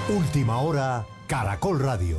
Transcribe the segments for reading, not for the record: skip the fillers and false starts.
Última hora, Caracol Radio.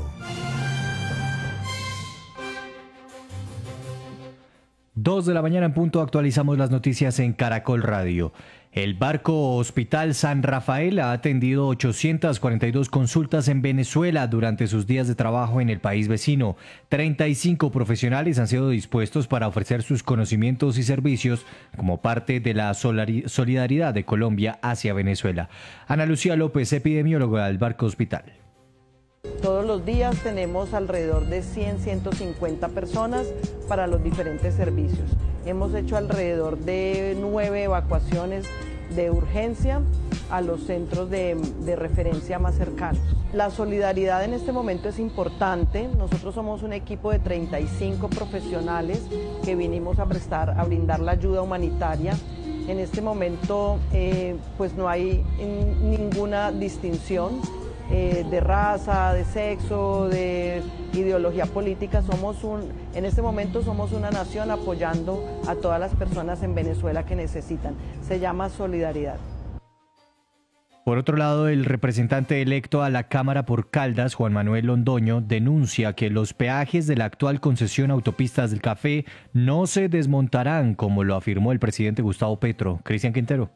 2 de la mañana en punto, actualizamos las noticias en Caracol Radio. El barco Hospital San Rafael ha atendido 842 consultas en Venezuela durante sus días de trabajo en el país vecino. 35 profesionales han sido dispuestos para ofrecer sus conocimientos y servicios como parte de la solidaridad de Colombia hacia Venezuela. Ana Lucía López, epidemióloga del barco Hospital. Todos los días tenemos alrededor de 150 personas para los diferentes servicios. Hemos hecho alrededor de 9 evacuaciones de urgencia a los centros de referencia más cercanos. La solidaridad en este momento es importante. Nosotros somos un equipo de 35 profesionales que vinimos a brindar la ayuda humanitaria. En este momento pues no hay ninguna distinción de raza, de sexo, de ideología política. En este momento somos una nación apoyando a todas las personas en Venezuela que necesitan. Se llama solidaridad. Por otro lado, el representante electo a la Cámara por Caldas, Juan Manuel Londoño, denuncia que los peajes de la actual concesión Autopistas del Café no se desmontarán, como lo afirmó el presidente Gustavo Petro. Cristian Quintero.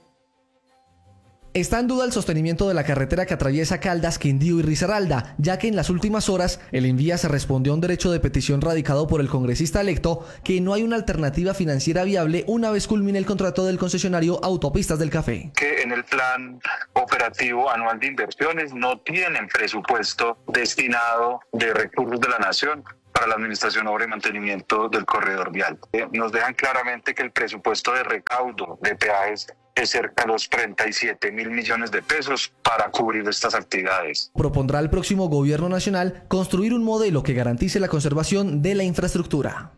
Está en duda el sostenimiento de la carretera que atraviesa Caldas, Quindío y Risaralda, ya que en las últimas horas el Envía se respondió a un derecho de petición radicado por el congresista electo que no hay una alternativa financiera viable una vez culmine el contrato del concesionario Autopistas del Café. Que en el plan operativo anual de inversiones no tienen presupuesto destinado de recursos de la nación para la administración, obra y mantenimiento del corredor vial. Nos dejan claramente que el presupuesto de recaudo de peajes es cerca de los 37.000 millones de pesos para cubrir estas actividades. Propondrá al próximo gobierno nacional construir un modelo que garantice la conservación de la infraestructura.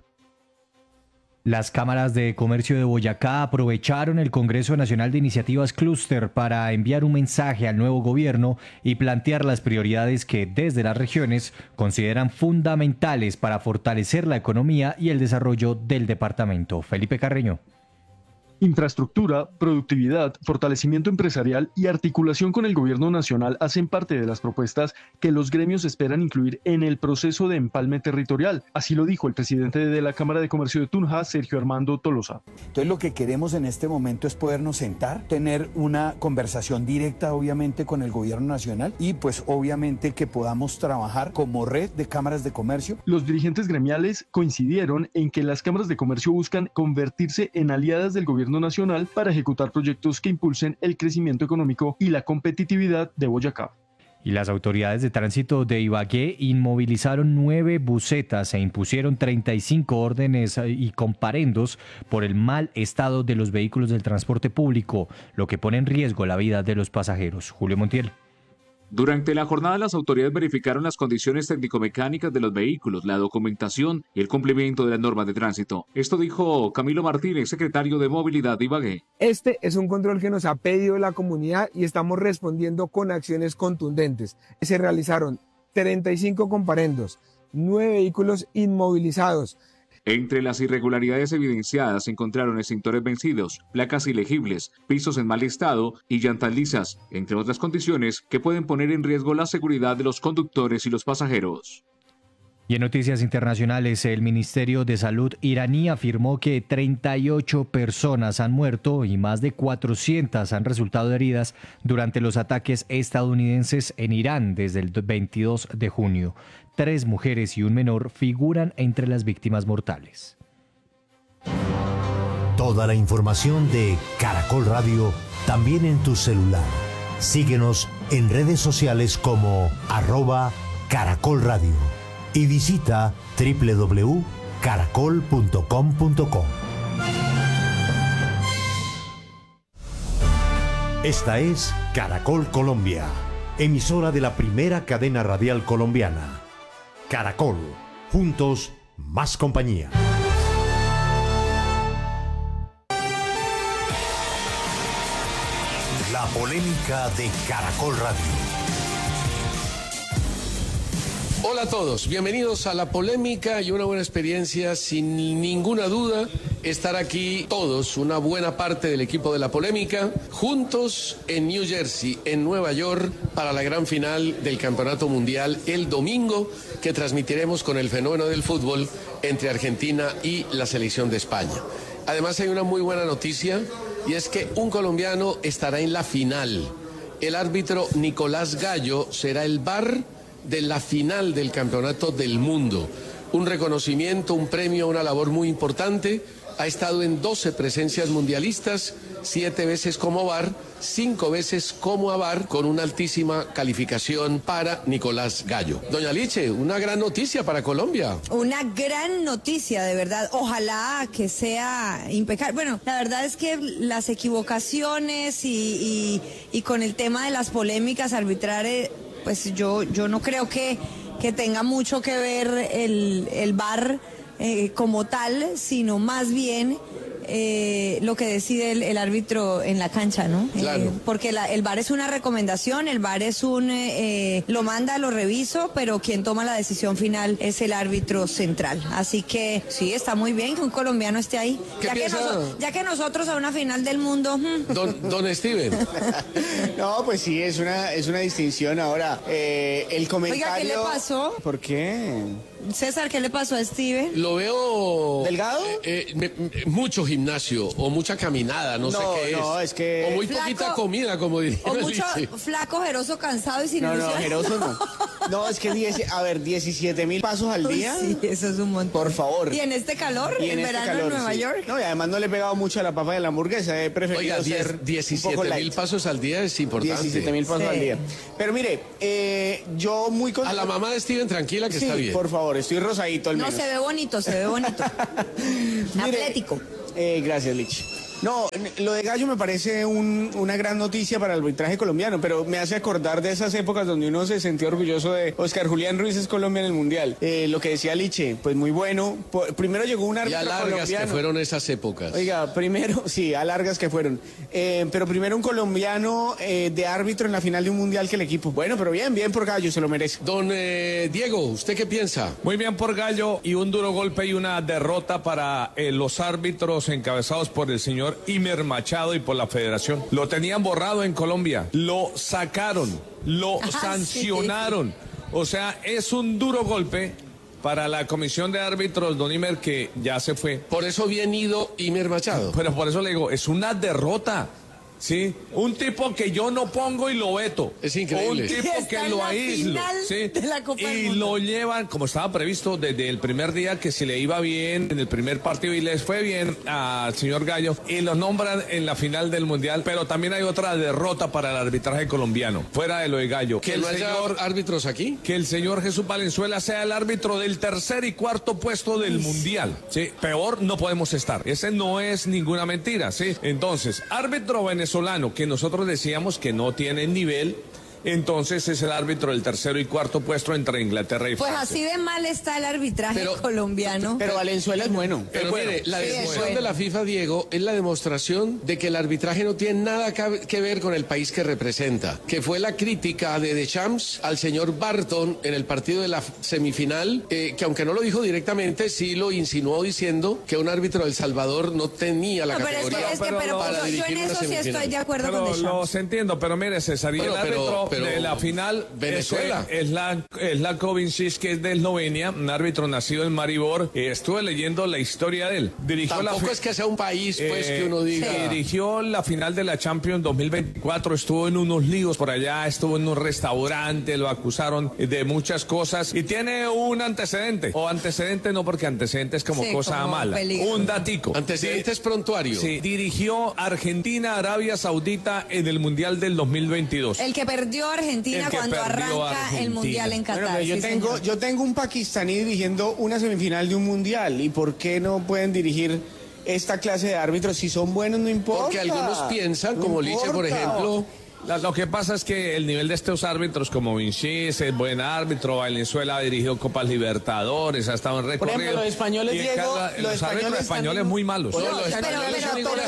Las cámaras de comercio de Boyacá aprovecharon el Congreso Nacional de Iniciativas Clúster para enviar un mensaje al nuevo gobierno y plantear las prioridades que desde las regiones consideran fundamentales para fortalecer la economía y el desarrollo del departamento. Felipe Carreño. Infraestructura, productividad, fortalecimiento empresarial y articulación con el gobierno nacional hacen parte de las propuestas que los gremios esperan incluir en el proceso de empalme territorial. Así lo dijo el presidente de la Cámara de Comercio de Tunja, Sergio Armando Tolosa. Entonces lo que queremos en este momento es podernos sentar, tener una conversación directa obviamente con el gobierno nacional y pues obviamente que podamos trabajar como red de cámaras de comercio. Los dirigentes gremiales coincidieron en que las cámaras de comercio buscan convertirse en aliadas del gobierno nacional para ejecutar proyectos que impulsen el crecimiento económico y la competitividad de Boyacá. Y las autoridades de tránsito de Ibagué inmovilizaron 9 busetas e impusieron 35 órdenes y comparendos por el mal estado de los vehículos del transporte público, lo que pone en riesgo la vida de los pasajeros. Julio Montiel. Durante la jornada, las autoridades verificaron las condiciones técnico-mecánicas de los vehículos, la documentación y el cumplimiento de las normas de tránsito. Esto dijo Camilo Martínez, secretario de Movilidad de Ibagué. Este es un control que nos ha pedido la comunidad y estamos respondiendo con acciones contundentes. Se realizaron 35 comparendos, 9 vehículos inmovilizados. Entre las irregularidades evidenciadas se encontraron extintores vencidos, placas ilegibles, pisos en mal estado y llantas lisas, entre otras condiciones que pueden poner en riesgo la seguridad de los conductores y los pasajeros. Y en noticias internacionales, el Ministerio de Salud iraní afirmó que 38 personas han muerto y más de 400 han resultado heridas durante los ataques estadounidenses en Irán desde el 22 de junio. 3 mujeres y un menor figuran entre las víctimas mortales. Toda la información de Caracol Radio también en tu celular. Síguenos en redes sociales como @Caracol Radio y visita www.caracol.com.co. Esta es Caracol Colombia, emisora de la primera cadena radial colombiana. Caracol, juntos, más compañía. La polémica de Caracol Radio. Hola a todos, bienvenidos a La Polémica y una buena experiencia, sin ninguna duda, estar aquí todos, una buena parte del equipo de La Polémica, juntos en New Jersey, en Nueva York, para la gran final del Campeonato Mundial el domingo, que transmitiremos con el fenómeno del fútbol entre Argentina y la selección de España. Además hay una muy buena noticia, y es que un colombiano estará en la final. El árbitro Nicolás Gallo será el VAR de la final del Campeonato del Mundo. Un reconocimiento, un premio, una labor muy importante. Ha estado en 12 presencias mundialistas, 7 veces como VAR, 5 veces como AVAR, con una altísima calificación para Nicolás Gallo. Doña Liche, una gran noticia para Colombia. Una gran noticia, de verdad. Ojalá que sea impecable. Bueno, la verdad es que las equivocaciones y con el tema de las polémicas arbitrales, pues yo no creo que tenga mucho que ver el VAR como tal, sino más bien lo que decide el árbitro en la cancha, ¿no? Claro. Porque el VAR es una recomendación, el VAR es lo manda, lo reviso, pero quien toma la decisión final es el árbitro central. Así que sí, está muy bien que un colombiano esté ahí. Ya que nosotros a una final del mundo... Don Steven. No, pues sí, es una distinción. Ahora, el comentario... Oiga, ¿qué le pasó? ¿Por qué? César, ¿qué le pasó a Steven? Lo veo... ¿Delgado? Mucho gimnasio o mucha caminada, no sé qué es. No, es que... O muy poquita comida, como diría. O mucho flaco, jeroso, cansado y sin ilusión. No, jeroso no. No, es que 17,000 pasos al día. Sí, eso es un montón. Por favor. ¿Y en este calor? ¿En verano en Nueva York? No, y además no le he pegado mucho a la papa de la hamburguesa. He preferido ser 17,000 pasos al día es importante. 17,000 pasos al día. Pero mire, yo muy contento. A la mamá de Steven, tranquila, que está bien. Por favor, estoy rosadito al menos. No, se ve bonito. Atlético. Gracias, Lich. No, lo de Gallo me parece una gran noticia para el arbitraje colombiano, pero me hace acordar de esas épocas donde uno se sentía orgulloso de Oscar Julián Ruiz es Colombia en el Mundial. Lo que decía Liche, pues muy bueno. Primero llegó un árbitro colombiano. Y a largas que fueron esas épocas. Oiga, primero, sí, a largas que fueron. Pero primero un colombiano de árbitro en la final de un Mundial que el equipo. Bueno, pero bien por Gallo, se lo merece. Don Diego, ¿usted qué piensa? Muy bien por Gallo, y un duro golpe y una derrota para los árbitros encabezados por el señor Imer Machado y por la federación. Lo tenían borrado en Colombia, lo sacaron, lo sancionaron. Sí. O sea, es un duro golpe para la comisión de árbitros, don Imer, que ya se fue. Por eso bien ido Imer Machado. Pero por eso le digo, es una derrota. Sí, un tipo que yo no pongo y lo veto. Es increíble. Un tipo que lo aíslo, ¿sí? Y lo llevan, como estaba previsto desde el primer día, que si le iba bien en el primer partido y les fue bien al señor Gallo, y lo nombran en la final del Mundial. Pero también hay otra derrota para el arbitraje colombiano, fuera de lo de Gallo. ¿Que no haya árbitros aquí? Que el señor Jesús Valenzuela sea el árbitro del tercer y cuarto puesto del Mundial. Sí, peor no podemos estar. Ese no es ninguna mentira, ¿sí? Entonces, árbitro venezolano, que nosotros decíamos que no tiene nivel, entonces es el árbitro del tercero y cuarto puesto entre Inglaterra y Francia. Pues así de mal está el arbitraje colombiano. Pero Valenzuela es bueno. Pero mire, la decisión de la FIFA, Diego, es la demostración de que el arbitraje no tiene nada que ver con el país que representa, que fue la crítica de Deschamps al señor Barton en el partido de la semifinal, que aunque no lo dijo directamente, sí lo insinuó diciendo que un árbitro de El Salvador no tenía la categoría para dirigir una semifinal. Yo en eso sí estoy de acuerdo con Deschamps. Los entiendo, pero mire, César, y el árbitro de la final Venezuela es la Kovincis, que es de Eslovenia, un árbitro nacido en Maribor. Estuve leyendo la historia de él. Tampoco es que sea un país, pues, que uno diga. Dirigió la final de la Champions 2024, estuvo en unos líos por allá, estuvo en un restaurante, lo acusaron de muchas cosas y tiene un antecedente. O antecedente no, porque antecedente es como cosa como mala. Peligro. Un datico. Antecedentes prontuario. Sí, dirigió Argentina, Arabia Saudita en el Mundial del 2022. El que perdió Argentina cuando arranca el Mundial en Qatar. Bueno, yo tengo un pakistaní dirigiendo una semifinal de un Mundial. ¿Y por qué no pueden dirigir esta clase de árbitros? Si son buenos, no importa. Porque algunos piensan, como Liche, por ejemplo... Lo que pasa es que el nivel de estos árbitros, como Vinci, es buen árbitro. Valenzuela ha dirigido Copas Libertadores, ha estado en recorrido. Por ejemplo, los españoles, los árbitros españoles muy malos. Pero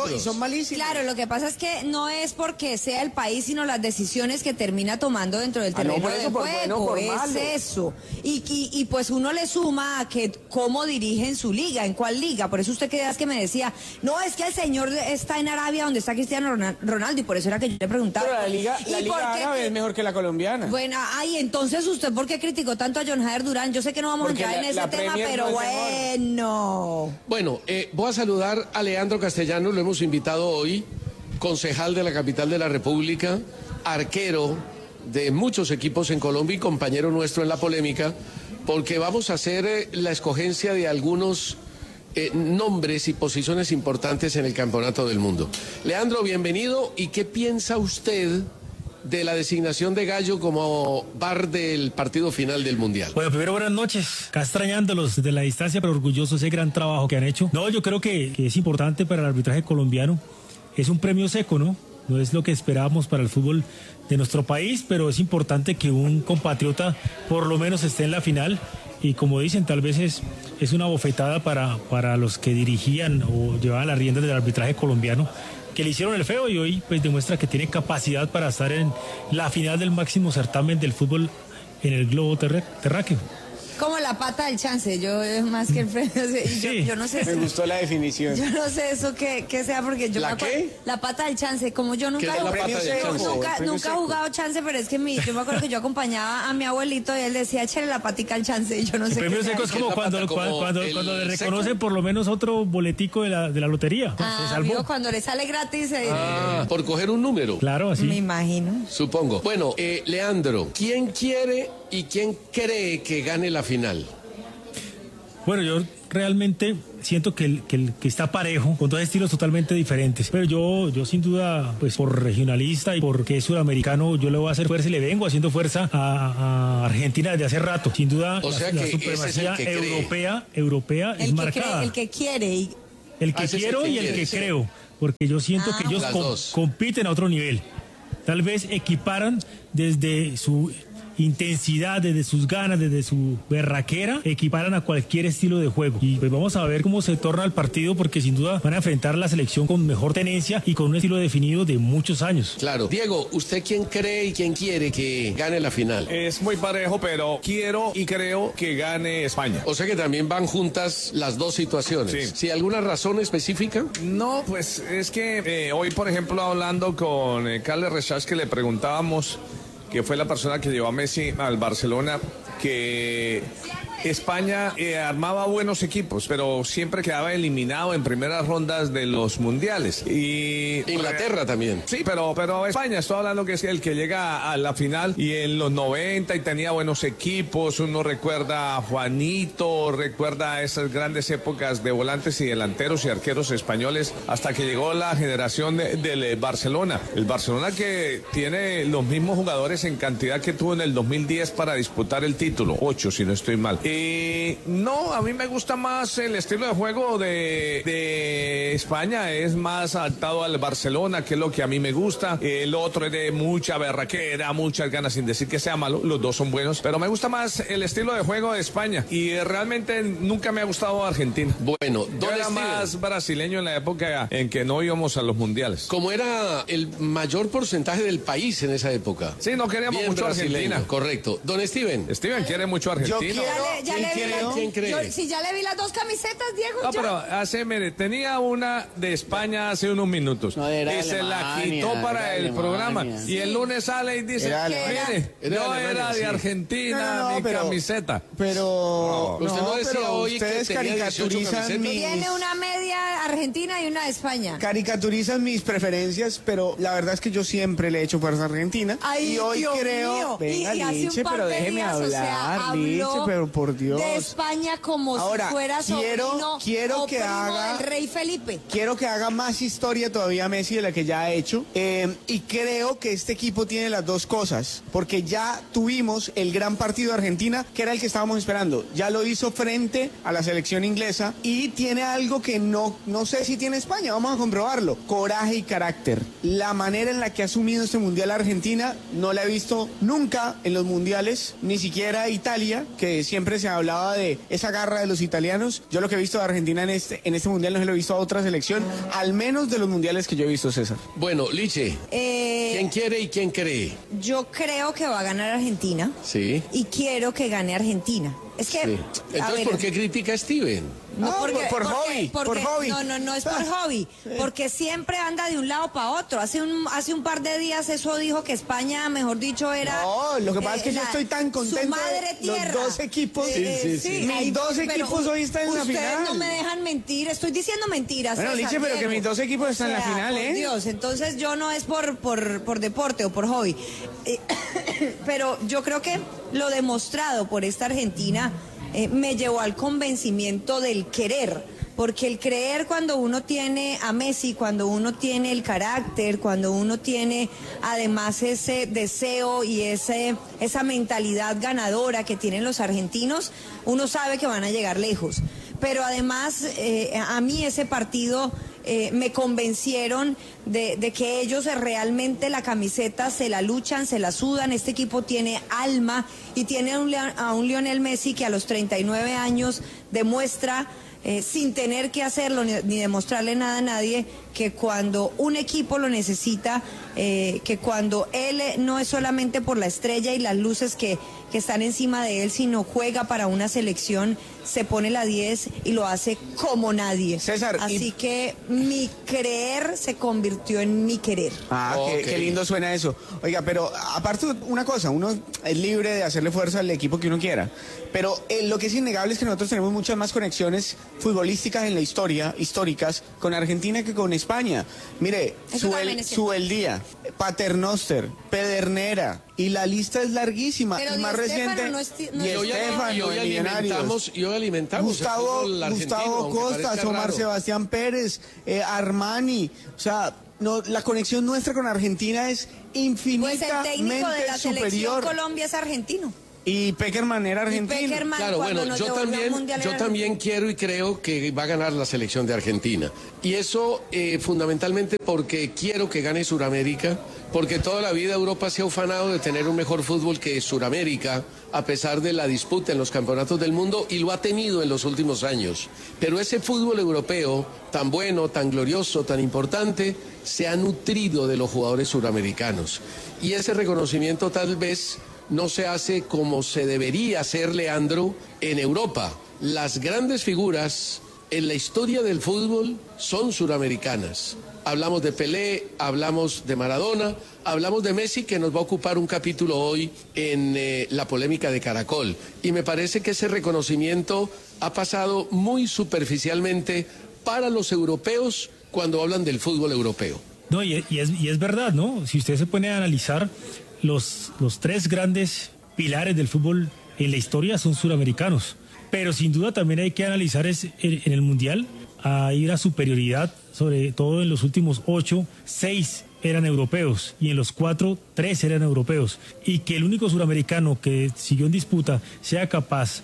y son malísimos. Claro, lo que pasa es que no es porque sea el país, sino las decisiones que termina tomando dentro del terreno por eso, de por juego. bueno, por es malo. eso. Y pues uno le suma a que cómo dirigen su liga, en cuál liga. Por eso usted que me decía, no, es que el señor está en Arabia donde está Cristiano Ronaldo, y por eso era que yo le preguntaba. Pero la liga por qué árabe es mejor que la colombiana. Bueno, entonces usted ¿por qué criticó tanto a John Jader Durán? Yo sé que no vamos Porque a entrar en ese tema, Premier pero no es bueno. Bueno, voy a saludar a Leandro Castellanos, lo hemos invitado hoy, concejal de la capital de la República, arquero de muchos equipos en Colombia y compañero nuestro en la polémica, porque vamos a hacer la escogencia de algunos nombres y posiciones importantes en el Campeonato del Mundo. Leandro, bienvenido. ¿Y qué piensa usted de la designación de Gallo como VAR del partido final del Mundial? Bueno, primero buenas noches. Acá extrañándolos desde la distancia, pero orgulloso de ese gran trabajo que han hecho. No, yo creo que es importante para el arbitraje colombiano. Es un premio seco, ¿no? No es lo que esperábamos para el fútbol de nuestro país, pero es importante que un compatriota por lo menos esté en la final. Y como dicen, tal vez es una bofetada para los que dirigían o llevaban las riendas del arbitraje colombiano, que le hicieron el feo, y hoy pues demuestra que tiene capacidad para estar en la final del máximo certamen del fútbol en el globo terráqueo. Como la pata del chance, yo más que el premio. Yo no sé. Me gustó la definición. Yo no sé eso que sea, porque yo. ¿La qué? La pata del chance, como yo nunca. ¿Qué es la pata del chance? Nunca he jugado chance, pero es que yo me acuerdo que yo acompañaba a mi abuelito y él decía, échale la patica al chance, y yo no sé. El premio seco es como cuando le reconocen por lo menos otro boletico de la lotería. Se salvó. Amigo, cuando le sale gratis. Por coger un número. Claro, así. Me imagino. Supongo. Bueno, Leandro, ¿quién quiere y quién cree que gane la final? Bueno, yo realmente siento que está parejo, con dos estilos totalmente diferentes. Pero yo sin duda, pues por regionalista y porque es sudamericano, yo le voy a hacer fuerza y le vengo haciendo fuerza a Argentina desde hace rato. Sin duda, o sea, la que supremacía ese es el que europea es marcada. El que quiere. El que quiero y el que creo. Porque yo siento que ellos compiten a otro nivel. Tal vez equiparan desde su intensidad, desde sus ganas, desde su berraquera, equiparan a cualquier estilo de juego. Y pues vamos a ver cómo se torna el partido, porque sin duda van a enfrentar a la selección con mejor tenencia y con un estilo definido de muchos años. Claro. Diego, ¿usted quién cree y quién quiere que gane la final? Es muy parejo, pero quiero y creo que gane España. O sea que también van juntas las dos situaciones. Sí. ¿Sí, alguna razón específica? No, pues es que hoy, por ejemplo, hablando con Carles Rechach, que le preguntábamos, que fue la persona que llevó a Messi al Barcelona, que España armaba buenos equipos, pero siempre quedaba eliminado en primeras rondas de los mundiales. Y Inglaterra también. Sí, pero España, estoy hablando que es el que llega a la final, y en los 90 y tenía buenos equipos. Uno recuerda a Juanito, recuerda esas grandes épocas de volantes y delanteros y arqueros españoles, hasta que llegó la generación del Barcelona. El Barcelona que tiene los mismos jugadores en cantidad que tuvo en el 2010 para disputar el título, 8 si no estoy mal. No, a mí me gusta más el estilo de juego de España, es más adaptado al Barcelona, que es lo que a mí me gusta. El otro es de mucha berraquera, muchas ganas, sin decir que sea malo, los dos son buenos, pero me gusta más el estilo de juego de España, y realmente nunca me ha gustado Argentina. Bueno, yo era más brasileño en la época en que no íbamos a los mundiales. Como era el mayor porcentaje del país en esa época. Sí, no queríamos bien mucho a Argentina. Correcto. Don Steven. Steven quiere mucho a Argentina. ¿Quién cree? Sí, ya le vi las dos camisetas, Diego. No, pero tenía una de España hace unos minutos y se la quitó para el programa. Sí. Y el lunes sale y dice, mire, no era de Argentina mi camiseta. Pero usted no decía hoy ustedes que caricaturizan Tiene una media argentina y una de España. Caricaturizan mis preferencias, pero la verdad es que yo siempre le he hecho fuerza a Argentina. Ay, y hoy Dios creo, mío. venga, Liche, pero déjeme hablar, Liche, pero por Dios. De España como ahora, si fuera sobrino quiero o que primo haga del rey Felipe. Quiero que haga más historia todavía Messi de la que ya ha hecho, y creo que este equipo tiene las dos cosas, porque ya tuvimos el gran partido de Argentina, que era el que estábamos esperando. Ya lo hizo frente a la selección inglesa, y tiene algo que no no sé si tiene España, vamos a comprobarlo. Coraje y carácter. La manera en la que ha asumido este mundial Argentina no la he visto nunca en los mundiales, ni siquiera Italia, que siempre se hablaba de esa garra de los italianos. Yo lo que he visto de Argentina en este mundial no se lo he visto a otra selección, al menos de los mundiales que yo he visto, César. Bueno, Liche, ¿quién quiere y quién cree? Yo creo que va a ganar Argentina. Sí. Y quiero que gane Argentina. Es que, sí. Entonces, ¿por qué critica a Steven? No, por hobby. No es por hobby, porque siempre anda de un lado para otro. Hace un par de días eso dijo que España, mejor dicho, era... No, lo que pasa es que yo estoy tan contento. Su madre tierra. Los dos equipos, mis dos equipos hoy están en la final. Ustedes no me dejan mentir, estoy diciendo mentiras. Bueno, Liche, pero que mis dos equipos están en la final, por Dios, entonces yo no es por deporte o por hobby. Pero yo creo que lo demostrado por esta Argentina me llevó al convencimiento del querer, porque el creer, cuando uno tiene a Messi, cuando uno tiene el carácter, cuando uno tiene además ese deseo y esa mentalidad ganadora que tienen los argentinos, uno sabe que van a llegar lejos. Pero además a mí ese partido me convencieron de que ellos realmente la camiseta se la luchan, se la sudan. Este equipo tiene alma y tiene a un Lionel Messi que a los 39 años demuestra, sin tener que hacerlo ni demostrarle nada a nadie, que cuando un equipo lo necesita, que cuando él no es solamente por la estrella y las luces que están encima de él, sino juega para una selección, se pone la 10 y lo hace como nadie. César, así que mi creer se convirtió en mi querer. Qué lindo suena eso. Oiga, pero aparte una cosa, uno es libre de hacerle fuerza al equipo que uno quiera, pero lo que es innegable es que nosotros tenemos muchas más conexiones futbolísticas en la historia, históricas, con Argentina que con España. Mire, Subeldía, Paternoster, Pedernera, y la lista es larguísima. Pero y más reciente, y hoy alimentamos Gustavo Costas, Omar Sebastián Pérez, Armani. O sea, no, la conexión nuestra con Argentina es infinitamente superior. Pues el técnico de la selección Colombia es argentino. Y Peckerman era argentino. Claro, bueno, yo también quiero y creo que va a ganar la selección de Argentina. Y eso fundamentalmente porque quiero que gane Suramérica, porque toda la vida Europa se ha ufanado de tener un mejor fútbol que Suramérica, a pesar de la disputa en los campeonatos del mundo, y lo ha tenido en los últimos años. Pero ese fútbol europeo, tan bueno, tan glorioso, tan importante, se ha nutrido de los jugadores suramericanos. Y ese reconocimiento tal vez no se hace como se debería hacer, Leandro, en Europa. Las grandes figuras en la historia del fútbol son suramericanas. Hablamos de Pelé, hablamos de Maradona, hablamos de Messi, que nos va a ocupar un capítulo hoy en la polémica de Caracol. Y me parece que ese reconocimiento ha pasado muy superficialmente para los europeos cuando hablan del fútbol europeo. No, y es verdad, ¿no? Si usted se pone a analizar, los tres grandes pilares del fútbol en la historia son suramericanos, pero sin duda también hay que analizar en el Mundial hay una superioridad, sobre todo en los últimos 8, 6 eran europeos y en los 4, 3 eran europeos, y que el único suramericano que siguió en disputa sea capaz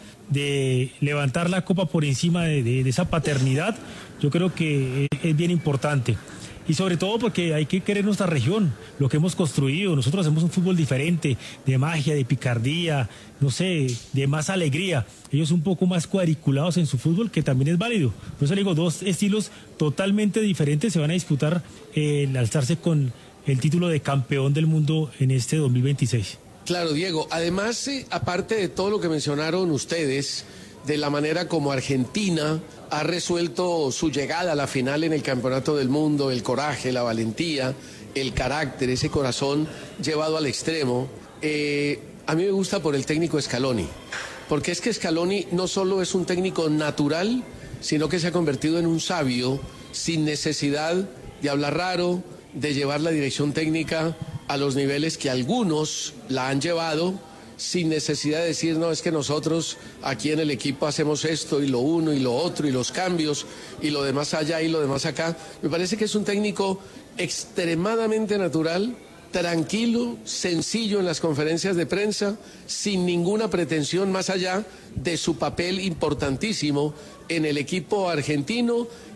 de levantar la copa por encima de esa paternidad, yo creo que es bien importante. Y sobre todo porque hay que querer nuestra región, lo que hemos construido. Nosotros hacemos un fútbol diferente, de magia, de picardía, no sé, de más alegría. Ellos un poco más cuadriculados en su fútbol, que también es válido. Por eso le digo, dos estilos totalmente diferentes se van a disputar el alzarse con el título de campeón del mundo en este 2026. Claro, Diego. Además, aparte de todo lo que mencionaron ustedes, de la manera como Argentina ha resuelto su llegada a la final en el Campeonato del Mundo, el coraje, la valentía, el carácter, ese corazón llevado al extremo, a mí me gusta por el técnico Scaloni, porque es que Scaloni no solo es un técnico natural, sino que se ha convertido en un sabio sin necesidad de hablar raro, de llevar la dirección técnica a los niveles que algunos la han llevado, sin necesidad de decir, no, es que nosotros aquí en el equipo hacemos esto y lo uno y lo otro y los cambios y lo demás allá y lo demás acá. Me parece que es un técnico extremadamente natural, tranquilo, sencillo en las conferencias de prensa, sin ninguna pretensión más allá de su papel importantísimo en el equipo argentino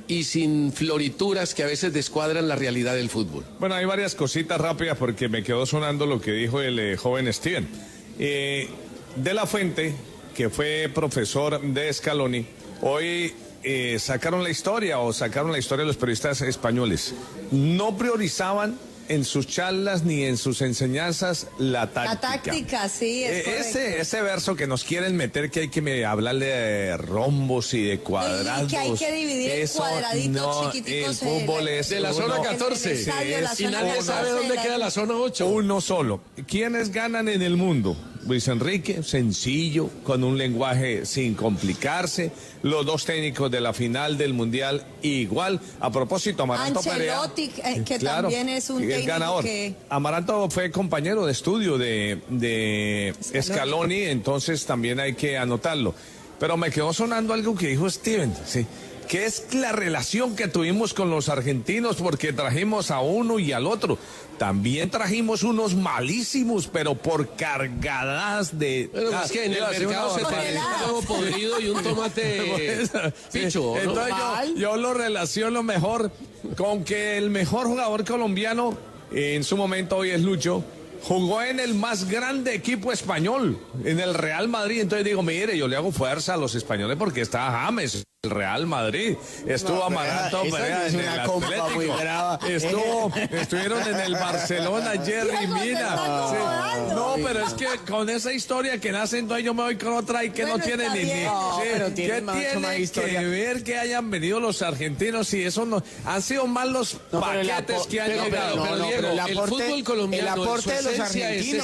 y sin florituras que a veces descuadran la realidad del fútbol. Bueno, hay varias cositas rápidas porque me quedó sonando lo que dijo el joven Steven. De la Fuente, que fue profesor de Scaloni, hoy sacaron la historia de los periodistas españoles. No priorizaban en sus charlas ni en sus enseñanzas la táctica. La táctica, sí, es ese verso que nos quieren meter, que hay que hablarle de rombos y de cuadrados. Y que hay que dividir eso, cuadraditos chiquiticos. El fútbol es de la zona 14. Y nadie sabe dónde queda la zona 8. Uno solo. ¿Quiénes ganan en el mundo? Luis Enrique, sencillo, con un lenguaje sin complicarse. Los dos técnicos de la final del Mundial, igual. A propósito, Amaranto Perea, que claro, también es un técnico ganador. Amaranto fue compañero de estudio de Scaloni, entonces también hay que anotarlo. Pero me quedó sonando algo que dijo Steven, ¿sí? Que es la relación que tuvimos con los argentinos, porque trajimos a uno y al otro. También trajimos unos malísimos, pero por cargadas de... Bueno, es que en el mercado se tiene un huevo podrido y un tomate picho, ¿no? Entonces yo lo relaciono mejor con que el mejor jugador colombiano, en su momento hoy es Lucho, jugó en el más grande equipo español, en el Real Madrid. Entonces digo, mire, yo le hago fuerza a los españoles porque está James, el Real Madrid. Estuvo Amaranto Perea en el Atlético. Estuvieron en el Barcelona, Jerry Mina. Sí. No, pero es que con esa historia que nace, entonces yo me voy con otra y que no tiene ni... ¿Qué tiene que ver que hayan venido los argentinos? Si eso no... Han sido más los paquetes que han llegado. Pero Diego, el fútbol colombiano, el aporte de los argentinos.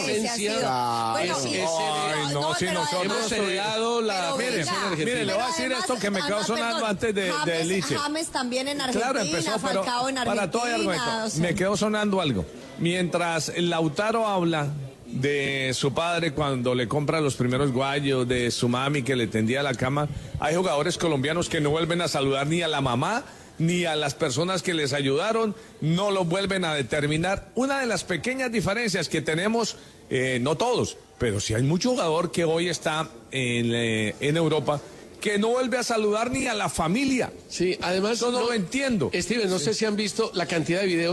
Hemos heredado la... Mire, le voy a decir esto que me quedó sonando antes de Liche. James también en Argentina, claro, empezó, Falcao en Argentina. Para todo hay argumento. O sea, me quedó sonando algo. Mientras Lautaro habla de su padre cuando le compra los primeros guayos, de su mami que le tendía la cama, hay jugadores colombianos que no vuelven a saludar ni a la mamá ni a las personas que les ayudaron, no lo vuelven a determinar. Una de las pequeñas diferencias que tenemos, no todos, pero sí hay mucho jugador que hoy está en Europa que no vuelve a saludar ni a la familia. Sí, además eso no lo entiendo. Steven, no sé si han visto la cantidad de videos